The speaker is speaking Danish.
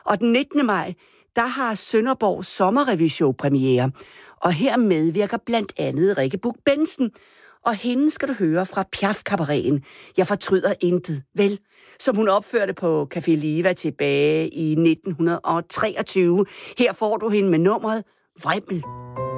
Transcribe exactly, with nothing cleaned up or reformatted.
Og den nittende maj, der har Sønderborg sommerrevyshow premiere. Og her medvirker blandt andet Rikke Buch-Bentzen. Og hende skal du høre fra Piaf-kabareten. Jeg fortryder intet, vel? Som hun opførte på Café Liva tilbage i nitten treogtyve. Her får du hende med nummeret Vrimmel.